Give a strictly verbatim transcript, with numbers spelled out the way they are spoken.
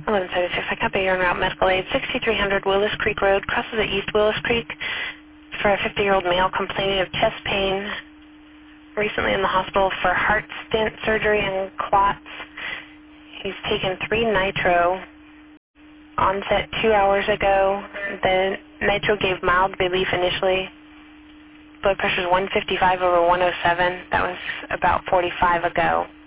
eleven seventy-six, I copy your en route medical aid. sixty-three hundred Willis Creek Road, crosses at East Willis Creek for a fifty-year-old male complaining of chest pain. Recently in the hospital for heart stent surgery and clots. He's taken three nitro. Onset two hours ago. The nitro gave mild relief initially. Blood pressure is one fifty-five over one oh seven. That was about forty-five ago.